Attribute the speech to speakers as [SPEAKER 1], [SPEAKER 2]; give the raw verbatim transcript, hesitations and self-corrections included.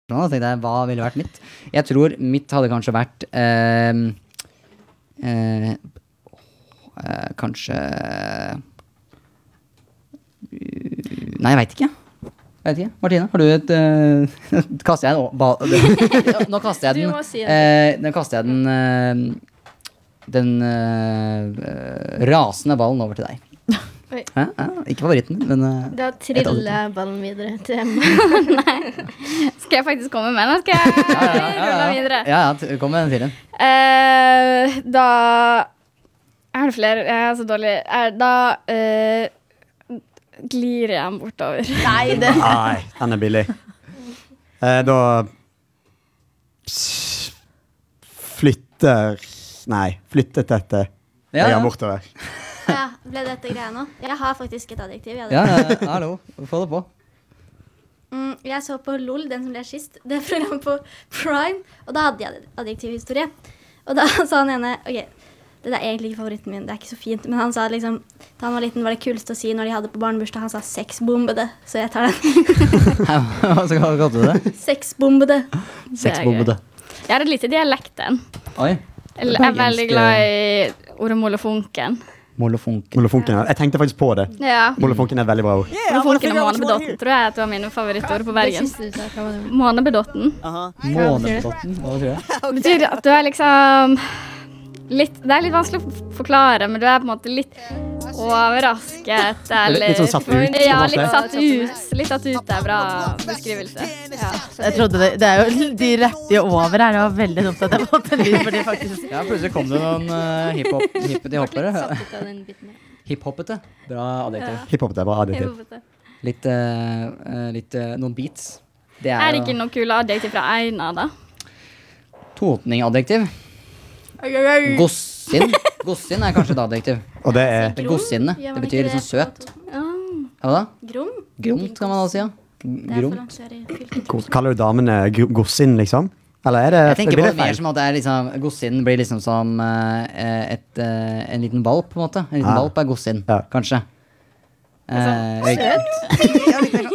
[SPEAKER 1] Da tenkte jeg, hva ville vært mitt? Jeg tror mitt hadde kanskje vært eh, eh, eh, Kanskje Nei, jeg vet ikke. Jeg vet ikke. Martine, har du et uh, kaster jeg en ball. Nå kaster jeg den.
[SPEAKER 2] Du må si det.
[SPEAKER 1] Eh, nå kaster jeg den uh, den uh, rasende ballen over til deg.
[SPEAKER 2] Oi.
[SPEAKER 1] Ja, ja, ikke favoritten, men uh,
[SPEAKER 2] Da triller ballen videre til Emma.
[SPEAKER 3] Skal jeg faktisk komme med den? Skal jeg
[SPEAKER 1] ja, ja, ja,
[SPEAKER 3] rulle videre?
[SPEAKER 1] ja, ja, t- kom med den til den.
[SPEAKER 3] Eh, da Er det flere? Jeg er så dårlig. Er, da eh, glir jeg den bortover.
[SPEAKER 2] Nei, det
[SPEAKER 4] Nei, den er billig. Eh, da s- flytter Nei, flyttet dette
[SPEAKER 1] Ja,
[SPEAKER 4] jeg
[SPEAKER 1] ja.
[SPEAKER 4] er bortover.
[SPEAKER 5] Ja, ble dette greia nå? Jeg har faktisk et adjektiv. Jeg,
[SPEAKER 1] Ja, ja, hallo, få det på.
[SPEAKER 5] mm, jeg så på LOL, den som ble sist. Det er programmet på Prime. Og da hadde jeg adjektivhistorie. Og da sa han ene ok, det er egentlig ikke favoritten min, det er ikke så fint. Men han sa liksom, da han var liten var det kuleste å si når de hadde på barnebursdag. Han sa sexbombede, så jeg tar den.
[SPEAKER 1] Hva skal du kalle det?
[SPEAKER 5] Sexbombede.
[SPEAKER 1] Sexbombede.
[SPEAKER 3] Jeg har et lite dialekten.
[SPEAKER 1] Oi,
[SPEAKER 3] Jeg er veldig glad i ordet molefonken.
[SPEAKER 1] molefonken.
[SPEAKER 4] Molefonken. Jeg tenkte faktisk på det.
[SPEAKER 3] Ja.
[SPEAKER 4] Molefonken er veldig bra ord.
[SPEAKER 3] Molefonken og månebedotten tror jeg at var mine favorittord på Bergen. Månebedotten.
[SPEAKER 1] Månebedotten, hva tror jeg?
[SPEAKER 3] Betyr at du er liksom litt, det er litt vanskelig å forklare, men du er på en måte litt overrasket, eller
[SPEAKER 4] Litt sånn satt ut,
[SPEAKER 3] Ja,
[SPEAKER 4] på en
[SPEAKER 3] litt
[SPEAKER 4] måte.
[SPEAKER 3] satt ut. Litt satt ut er bra beskrivelse. Ja.
[SPEAKER 6] Jeg trodde det, det er jo de rette jo over her. Det var veldig dumt at jeg fått en lyd for de faktisk.
[SPEAKER 1] Ja, plutselig kom det noen uh, hiphop, hippete hoppere.
[SPEAKER 2] satt ut av den biten.
[SPEAKER 1] Hiphoppete. Bra adjektiv.
[SPEAKER 4] Hiphop det er bra adjektiv.
[SPEAKER 1] Litt, uh, uh, litt uh, noen beats. Det
[SPEAKER 3] Er
[SPEAKER 1] er
[SPEAKER 3] det
[SPEAKER 1] jo
[SPEAKER 3] ikke noe kule adjektiv fra Einar, da?
[SPEAKER 1] totning-adjektiv. Gossin. Gossin er kanskje et adjektiv.
[SPEAKER 4] Og det er
[SPEAKER 1] Det er Gossinne.
[SPEAKER 5] Ja,
[SPEAKER 1] Det
[SPEAKER 5] men
[SPEAKER 1] betyr
[SPEAKER 5] ikke
[SPEAKER 1] litt sånn søt.
[SPEAKER 5] Ja,
[SPEAKER 1] Hva da?
[SPEAKER 5] Grom?
[SPEAKER 1] Gromt kan man også si, ja.
[SPEAKER 5] Det er for
[SPEAKER 1] Gromt.
[SPEAKER 5] langt sør i fylket.
[SPEAKER 4] Hvor- Kaller du damene gr- gossin, liksom? Eller er det
[SPEAKER 1] Jeg tenker på
[SPEAKER 4] blir
[SPEAKER 1] det mer
[SPEAKER 4] feil?
[SPEAKER 1] som at det er liksom Gossin blir liksom som uh, et, uh, en liten valp, på en måte. En liten
[SPEAKER 4] Ja.
[SPEAKER 1] valp er gossin,
[SPEAKER 4] Ja.
[SPEAKER 1] kanskje. Uh, søt? Ja, litt mer sånn